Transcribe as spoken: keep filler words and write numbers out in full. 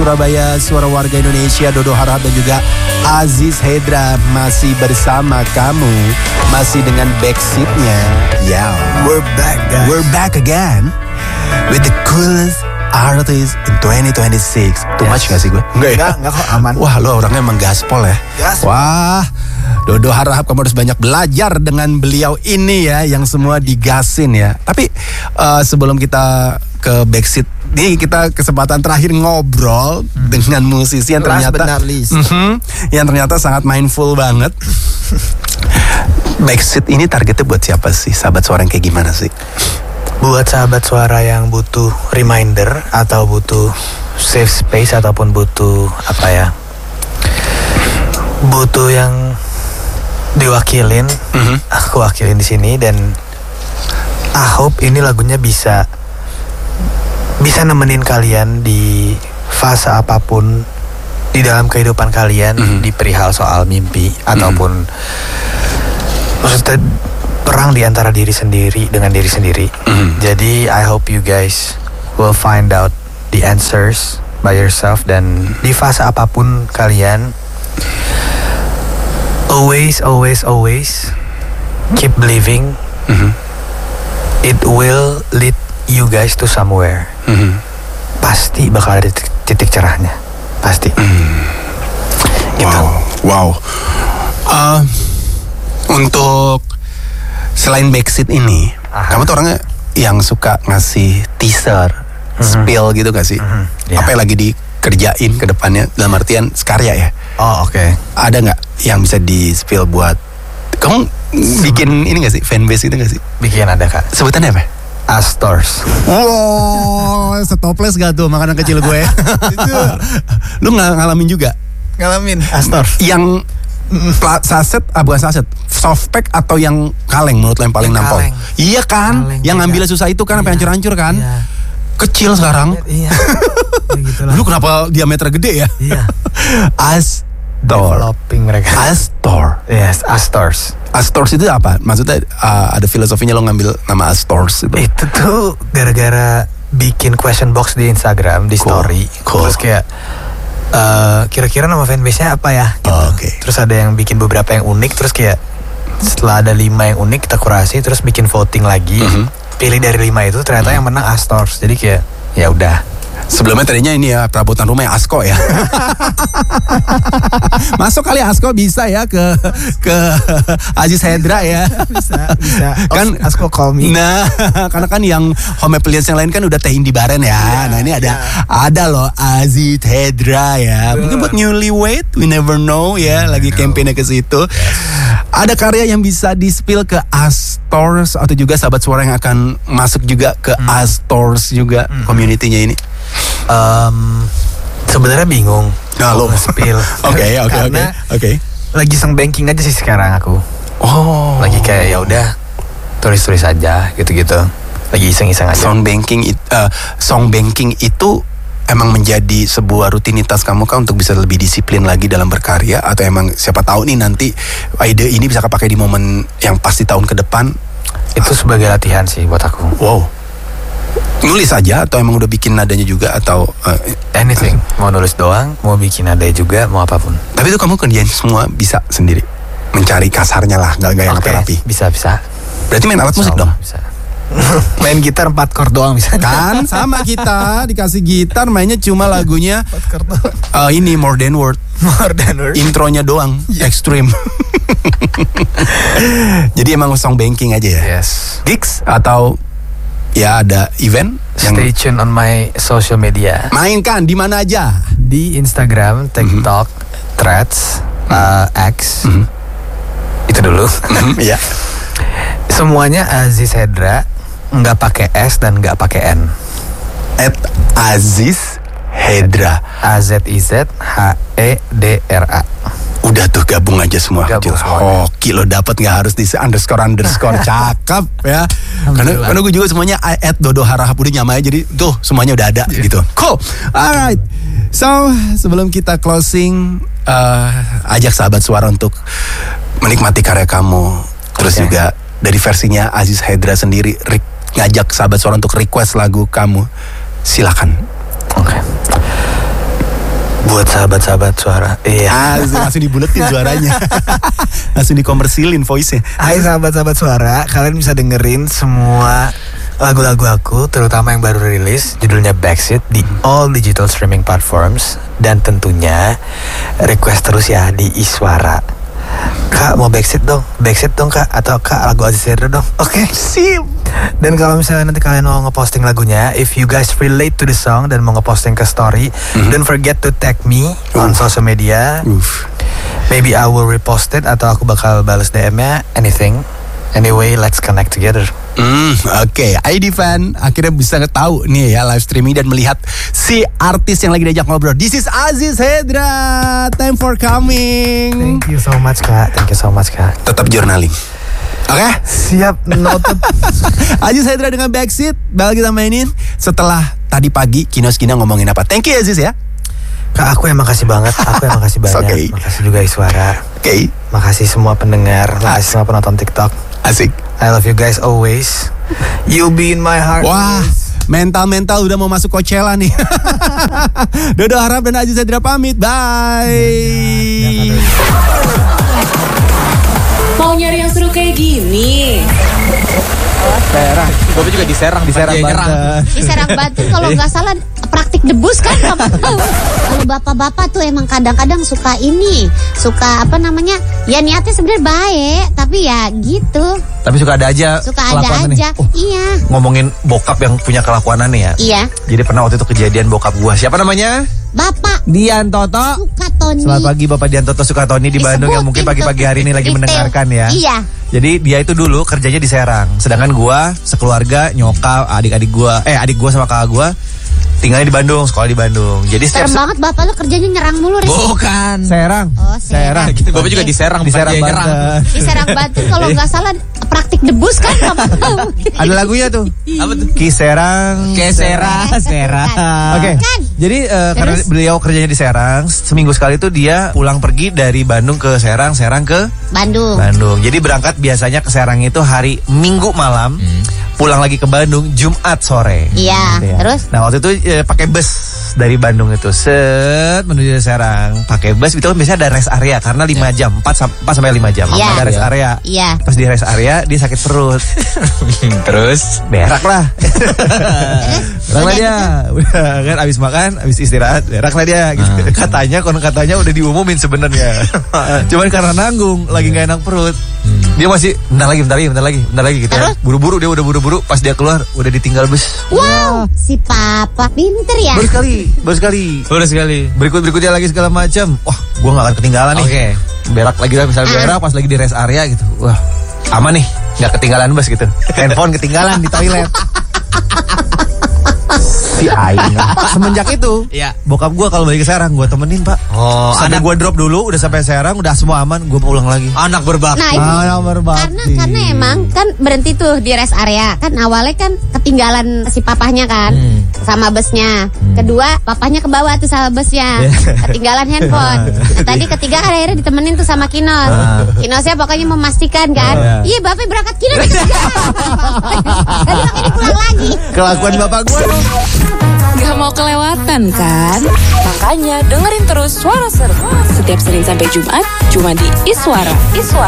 Surabaya, suara warga Indonesia, Dodo Harahap dan juga Aziz Hendra masih bersama kamu, masih dengan backseatnya. Yeah, we're back guys. We're back again with the coolest artist in twenty twenty-six. Too yes. much gak sih gue? Enggak ya? Enggak, enggak kok, aman. Wah, lo orangnya emang gaspol ya. Gaspol. Wah, Dodo Harahap, kamu harus banyak belajar dengan beliau ini ya, yang semua digasin ya. Tapi uh, sebelum kita ke backseat, nih kita kesempatan terakhir ngobrol hmm. dengan musisi yang Last ternyata mm-hmm, yang ternyata sangat mindful banget. Backseat ini targetnya buat siapa sih? Sahabat suara yang kayak gimana sih? Buat sahabat suara yang butuh reminder atau butuh safe space ataupun butuh apa ya? Butuh yang diwakilin, mm-hmm. aku wakilin di sini dan I hope ini lagunya bisa bisa nemenin kalian di fase apapun di dalam kehidupan kalian, mm-hmm. di perihal soal mimpi mm-hmm. ataupun maksudnya perang di antara diri sendiri dengan diri sendiri. Mm-hmm. Jadi I hope you guys will find out the answers by yourself dan di fase apapun kalian always always always keep believing. Mm-hmm. It will lead you guys to somewhere. Mm-hmm. Pasti bakal ada titik, titik cerahnya. Pasti. Mm. Gitu. Wow. Wow. Uh, untuk selain backseat ini, aha. kamu tuh orangnya yang suka ngasih teaser, mm-hmm. spill gitu gak sih? Mm-hmm. Yeah. Apa yang lagi dikerjain ke depannya dalam artian sekarya ya? Oh oke. Okay. Ada nggak yang bisa di spill buat kamu bikin Seben- ini gak sih fanbase itu gak sih? Bikin ada kak. Sebutannya apa? Astors. Wow, setoples gak tuh makanan kecil gue? Itu. Lu nggak ngalamin juga? Ngalamin Astors. Yang pla- saset, ah bukan saset, softpack atau yang kaleng menurut lo yang paling yang nampol? Kaleng. Iya kan? Kaleng, yang ngambilnya susah itu kan, sampai iya. hancur-hancur kan? Iya. Kecil sekarang. Iya. Ya, lu kenapa diameter gede ya? Iya. Astor. Developing mereka. Astor. Yes, Astors. Astors itu apa? Maksudnya uh, ada filosofinya lo ngambil nama Astors itu? Itu tuh gara-gara bikin question box di Instagram, di cool. story. Cool. Terus kayak uh, kira-kira nama fanbase-nya apa ya? Gitu. Oh, okay. Terus ada yang bikin beberapa yang unik. Terus kayak setelah ada lima yang unik kita kurasi, terus bikin voting lagi. Mm-hmm. Pilih dari lima itu ternyata mm-hmm. yang menang Astors. Jadi kayak ya udah. Sebelumnya tadinya ini ya perabotan rumah yang Asko ya. Masuk kali Asko bisa ya ke ke Aziz Hendra ya. Bisa, bisa. Kan Asko call me. Nah, karena kan yang home appliance yang lain kan udah teh Indi Baren ya. Yeah, nah, ini ada yeah. ada loh Aziz Hendra ya. Uh. Mungkin buat newlywed, we never know ya, lagi campaign-nya ke situ. Yes. Ada karya yang bisa di-spill ke Astors atau juga sahabat suara yang akan masuk juga ke hmm. Astors juga hmm. community-nya ini. Um, sebenarnya bingung kalau spill. Oke oke oke oke. Lagi song banking aja sih sekarang aku. Oh. Lagi kayak ya udah tulis-tulis aja gitu-gitu. Lagi iseng-iseng aja. Song banking uh, song banking itu emang menjadi sebuah rutinitas kamu kan untuk bisa lebih disiplin lagi dalam berkarya, atau emang siapa tahu nih nanti ide ini bisa kepakai di momen yang pasti tahun ke depan? Itu sebagai latihan sih buat aku. Wow. Nulis aja atau emang udah bikin nadanya juga atau uh, anything, mau nulis doang, mau bikin nada juga, mau apapun. Tapi itu kamu kerjain semua bisa sendiri, mencari kasarnya lah, nggak gaya okay. terapi. Bisa bisa. Berarti main alat so, musik dong? Bisa. Main gitar empat chord doang bisa. Kan sama kita dikasih gitar mainnya cuma lagunya uh, ini More Than Word. More Than Word. Intronya doang, yeah. Extreme. Jadi emang song banking aja ya. Yes. Gigs atau ya ada event. Stay yang tune on my social media. Mainkan di mana aja? Di Instagram, TikTok, mm-hmm. Threads, uh, X. Mm-hmm. Itu dulu. Mm-hmm. Ya. Semuanya Aziz Hendra, nggak pakai S dan nggak pakai N. At Aziz Hendra. A Z I Z H E D R A. Udah tuh gabung aja semua. Gabung Hoki lo dapat, nggak harus di underscore underscore. Cakep ya. Karena karena gue juga semuanya at Dodo Harahap udah nyamai, jadi tuh semuanya udah ada yeah. gitu. Cool. Alright. So sebelum kita closing, uh, ajak sahabat suara untuk menikmati karya kamu. Terus okay. juga dari versinya Aziz Hendra sendiri, re- ngajak sahabat suara untuk request lagu kamu. Silakan. Oke. Okay. Buat sahabat-sahabat suara. Iya. Ah, langsung dibuletin suaranya. Langsung dikomersilin voice-nya. Hai sahabat-sahabat suara, kalian bisa dengerin semua lagu-lagu aku, terutama yang baru rilis, judulnya Backseat, di all digital streaming platforms. Dan tentunya request terus ya di Iswara. Kak mau Backseat dong, Backseat dong kak, atau kak lagu Aziz Hendra dong. Oke, okay, sip. Dan kalau misalnya nanti kalian mau ngeposting lagunya, if you guys relate to the song dan mau ngeposting ke story, mm-hmm. don't forget to tag me on social media. Oof. Maybe I will repost it atau aku bakal balas D M-nya, anything. Anyway, let's connect together. Hmm, oke. Okay. I D fan akhirnya bisa tahu nih ya live streaming dan melihat si artis yang lagi diajak ngobrol. This is Aziz Hendra. Time for coming. Thank you so much kak. Thank you so much kak. Tetap journaling. Oke, okay? Siap, noted. Aziz Hendra dengan Backseat bakal kita mainin setelah tadi pagi Kinos Kina ngomongin apa. Thank you Aziz ya. Kak, aku yang makasih banget. Aku yang makasih banyak. Okay. Makasih juga Iswara. Oke. Okay. Makasih semua pendengar. Makasih semua penonton TikTok. Asik. I love you guys always. You'll be in my heart. Wah, mental-mental udah mau masuk Coachella nih. Dodo Harap dan Aziz Hendra pamit. Bye. Mau nyari yang seru kayak gini? Serang. Gue juga di Serang, di Serang Banten. Di Serang Banten kalau nggak salah praktik debus kan. Kalau bapak-bapak tuh emang kadang-kadang suka ini, suka apa namanya? Ya niatnya sebenarnya baik, tapi ya gitu. Tapi suka ada aja. Suka ada aja. Oh, iya. Ngomongin bokap yang punya kelakuan aneh ya. Iya. Jadi pernah waktu itu kejadian bokap gua. Siapa namanya? Bapak Dian Toto Sukatoni. Selamat pagi Bapak Dian Toto Sukatoni di Bandung yang mungkin pagi-pagi hari ini lagi mendengarkan ya. Iya. Jadi dia itu dulu kerjanya di Serang. Sedangkan gua sekeluarga, nyokap, adik-adik gua, eh adik gua sama kakak gua tinggalnya di Bandung, sekolah di Bandung. Jadi setiap serem banget bapak lu kerjanya nyerang mulu. Bukan. Serang. Oh, Serang. Serang. Bapak juga di Serang, di Serang Banten. Di Serang Banten kalau nggak salah praktik debus kan. Ada lagunya tuh. Apa tuh? Ki Serang, Ki Serang, Serang. Oke. Okay. Jadi uh, karena beliau kerjanya di Serang, seminggu sekali tuh dia pulang pergi dari Bandung ke Serang, Serang ke Bandung. Bandung. Jadi berangkat biasanya ke Serang itu hari Minggu malam. Hmm. Pulang lagi ke Bandung Jumat sore. Iya, gitu ya. Terus? Nah waktu itu eh, pakai bus dari Bandung itu set menuju Serang. Pakai bus itu kan biasanya ada rest area karena lima jam, empat sampai lima jam. Ya. Ada rest area. Iya. Pas di rest area dia sakit perut. Terus berak lah. Berak lah dia. Udah kan abis makan, abis istirahat, berak lah dia gitu. Hmm. Katanya konon katanya udah diumumin sebenarnya. Cuman karena nanggung, lagi nggak enak perut. Hmm. Dia masih bentar lagi, bentar lagi, bentar lagi, bentar lagi gitu ya. Buru-buru dia udah buru-buru pas dia keluar udah ditinggal bus. Wow, si papa pinter ya. Baru sekali, baru sekali. Baru sekali. Berikut-berikutnya lagi segala macam. Wah, gua nggak akan ketinggalan nih. Oke. Okay. Berak lagi lah misalnya berak pas lagi di rest area gitu. Wah, aman nih, nggak ketinggalan bus gitu. Handphone ketinggalan di toilet. Si Aing. Semenjak itu, ya. Bokap gue kalau balik ke Serang, gue temenin pak. Oh, sampai gue drop dulu, udah sampai Serang, udah semua aman, gue pulang lagi. Anak berbakti. Nah, itu, Anak berbakti. Karena karena emang kan berhenti tuh di rest area. Kan awalnya kan ketinggalan si papahnya kan, hmm. sama busnya. Hmm. Kedua, papahnya ke bawah tuh sama busnya, ketinggalan handphone. Nah, tadi ketiga kan akhirnya ditemenin tuh sama Kinos. Ah. Kinosnya pokoknya memastikan kan, iya bapak berangkat Kinos. Tadi makanya pulang lagi. Kelakuan bapak gue dong. Gak mau kelewatan kan? Makanya dengerin terus Suara Seru setiap Senin sampai Jumat cuma di Iswara. Iswara.